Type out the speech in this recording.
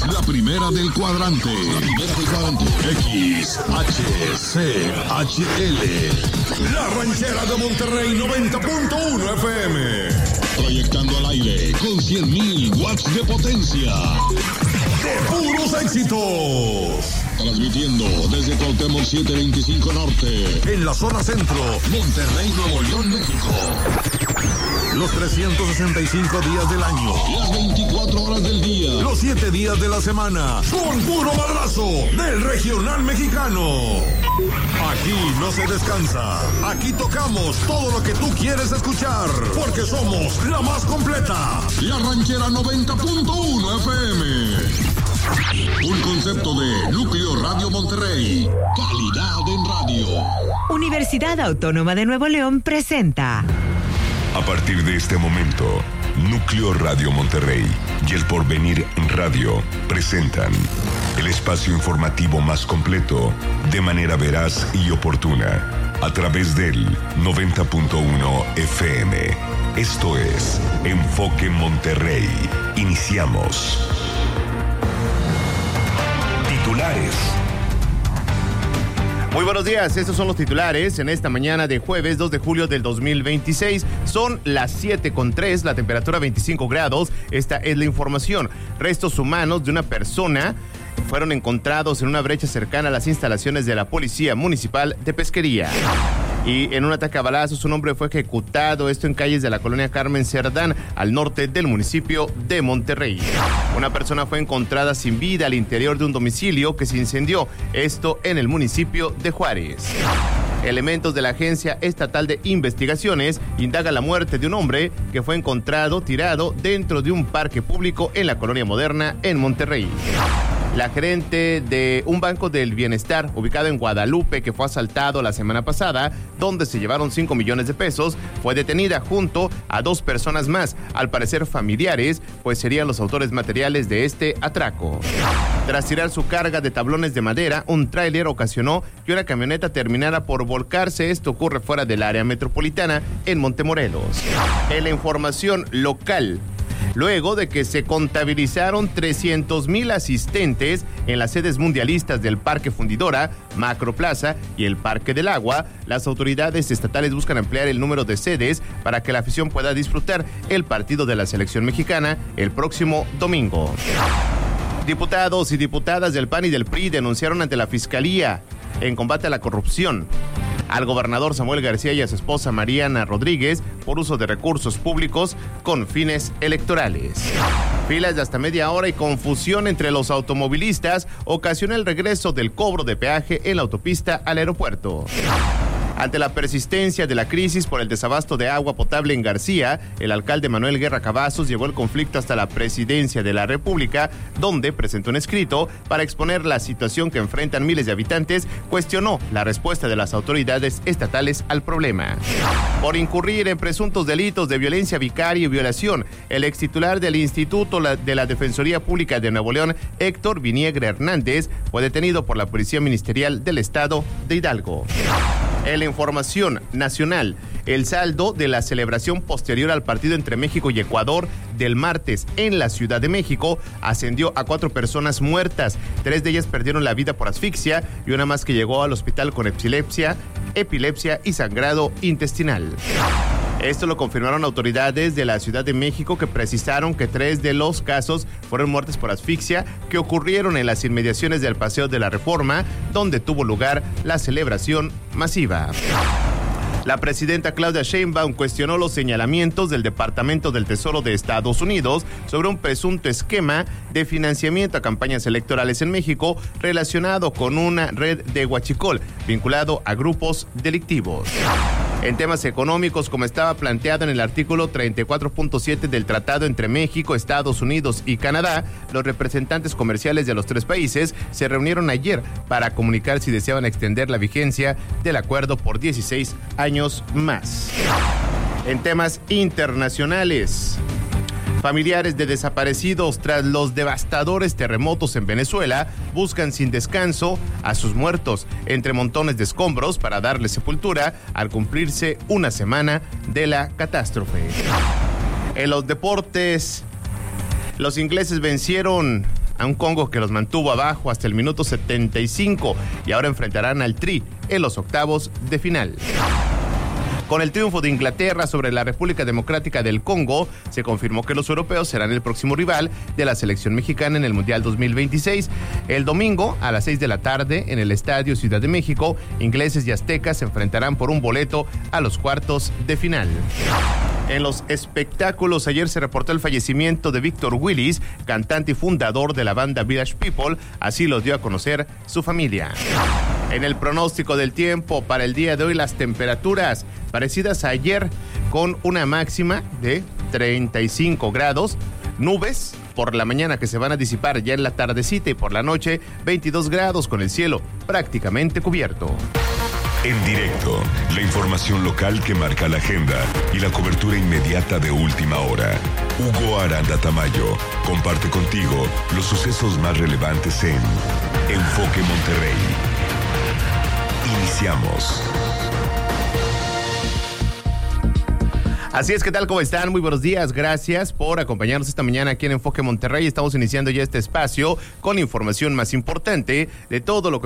La primera del cuadrante. XHCHL. La ranchera de Monterrey 90.1 FM. Proyectando al aire con 100,000 watts de potencia. ¡De puros éxitos! Transmitiendo desde Cuauhtémoc 725 Norte. En la zona centro. Monterrey, Nuevo León, México. Los 365 días del año. Las 24 horas del día. Los 7 días de la semana. Con puro madrazo del regional mexicano. Aquí no se descansa. Aquí tocamos todo lo que tú quieres escuchar. Porque somos la más completa. La ranchera 90.1 FM. Un concepto de Núcleo Radio Monterrey. Calidad en radio. Universidad Autónoma de Nuevo León presenta. A partir de este momento, Núcleo Radio Monterrey y El Porvenir Radio presentan el espacio informativo más completo, de manera veraz y oportuna, a través del 90.1 FM. Esto es Enfoque Monterrey. Iniciamos. Titulares. Muy buenos días, estos son los titulares en esta mañana de jueves 2 de julio del 2026. Son las 7:03, la temperatura 25 grados. Esta es la información. Restos humanos de una persona fueron encontrados en una brecha cercana a las instalaciones de la Policía Municipal de Pesquería. Y en un ataque a balazos, un hombre fue ejecutado, esto en calles de la colonia Carmen Cerdán, al norte del municipio de Monterrey. Una persona fue encontrada sin vida al interior de un domicilio que se incendió, esto en el municipio de Juárez. Elementos de la Agencia Estatal de Investigaciones indagan la muerte de un hombre que fue encontrado tirado dentro de un parque público en la colonia Moderna en Monterrey. La gerente de un banco del bienestar ubicado en Guadalupe, que fue asaltado la semana pasada, donde se llevaron 5 millones de pesos, fue detenida junto a 2 personas más, al parecer familiares, pues serían los autores materiales de este atraco. Tras tirar su carga de tablones de madera, un tráiler ocasionó que una camioneta terminara por volcarse. Esto ocurre fuera del área metropolitana en Montemorelos. En la información local, luego de que se contabilizaron 300,000 asistentes en las sedes mundialistas del Parque Fundidora, Macroplaza y el Parque del Agua, las autoridades estatales buscan ampliar el número de sedes para que la afición pueda disfrutar el partido de la selección mexicana el próximo domingo. Diputados y diputadas del PAN y del PRI denunciaron ante la Fiscalía en combate a la corrupción al gobernador Samuel García y a su esposa Mariana Rodríguez por uso de recursos públicos con fines electorales. Filas de hasta media hora y confusión entre los automovilistas ocasiona el regreso del cobro de peaje en la autopista al aeropuerto. Ante la persistencia de la crisis por el desabasto de agua potable en García, el alcalde Manuel Guerra Cavazos llevó el conflicto hasta la presidencia de la República, donde presentó un escrito para exponer la situación que enfrentan miles de habitantes. Cuestionó la respuesta de las autoridades estatales al problema. Por incurrir en presuntos delitos de violencia vicaria y violación, el extitular del Instituto de la Defensoría Pública de Nuevo León, Héctor Viniegra Hernández, fue detenido por la Policía Ministerial del Estado de Hidalgo. En la información nacional, el saldo de la celebración posterior al partido entre México y Ecuador del martes en la Ciudad de México ascendió a 4 personas muertas. 3 de ellas perdieron la vida por asfixia y una más que llegó al hospital con epilepsia y sangrado intestinal. Esto lo confirmaron autoridades de la Ciudad de México, que precisaron que 3 de los casos fueron muertes por asfixia que ocurrieron en las inmediaciones del Paseo de la Reforma, donde tuvo lugar la celebración masiva. La presidenta Claudia Sheinbaum cuestionó los señalamientos del Departamento del Tesoro de Estados Unidos sobre un presunto esquema de financiamiento a campañas electorales en México relacionado con una red de huachicol vinculado a grupos delictivos. En temas económicos, como estaba planteado en el artículo 34.7 del Tratado entre México, Estados Unidos y Canadá, los representantes comerciales de los 3 países se reunieron ayer para comunicar si deseaban extender la vigencia del acuerdo por 16 años más. En temas internacionales, familiares de desaparecidos tras los devastadores terremotos en Venezuela buscan sin descanso a sus muertos entre montones de escombros para darle sepultura al cumplirse una semana de la catástrofe. En los deportes, los ingleses vencieron a un Congo que los mantuvo abajo hasta el minuto 75 y ahora enfrentarán al Tri en los octavos de final. Con el triunfo de Inglaterra sobre la República Democrática del Congo, se confirmó que los europeos serán el próximo rival de la selección mexicana en el Mundial 2026. El domingo, a las 6 de la tarde, en el Estadio Ciudad de México, ingleses y aztecas se enfrentarán por un boleto a los cuartos de final. En los espectáculos, ayer se reportó el fallecimiento de Víctor Willis, cantante y fundador de la banda Village People, así lo dio a conocer su familia. En el pronóstico del tiempo para el día de hoy, las temperaturas parecidas a ayer, con una máxima de 35 grados, nubes por la mañana que se van a disipar ya en la tardecita y por la noche 22 grados con el cielo prácticamente cubierto. En directo, la información local que marca la agenda y la cobertura inmediata de última hora. Hugo Aranda Tamayo comparte contigo los sucesos más relevantes en Enfoque Monterrey. Iniciamos. Así es, ¿qué tal? ¿Cómo están? Muy buenos días. Gracias por acompañarnos esta mañana aquí en Enfoque Monterrey. Estamos iniciando ya este espacio con información más importante de todo lo que